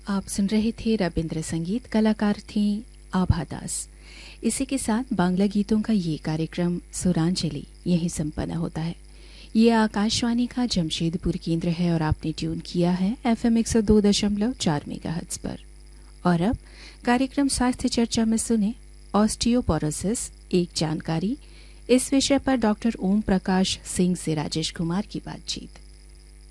आप सुन रहे थे रविंद्र संगीत, कलाकार थी आभा दास। इसी के साथ बांग्ला गीतों का ये कार्यक्रम सुरांजलि यहीं संपन्न होता है। ये आकाशवाणी का जमशेदपुर केंद्र है और आपने ट्यून किया है FM 102.4 मेगाहर्ट्ज पर। और अब कार्यक्रम स्वास्थ्य चर्चा में सुने ऑस्टियोपोरोसिस एक जानकारी। इस विषय पर डॉक्टर ओम प्रकाश सिंह से राजेश कुमार की बातचीत।